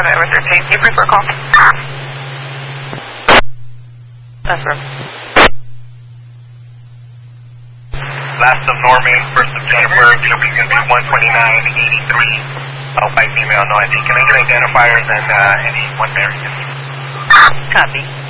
over 13. You prefer call? That's right. Last of Norman, first of Jennifer, VOP is going to be 12983. White female, no ID. Can I get identifiers and any one Mary? Copy.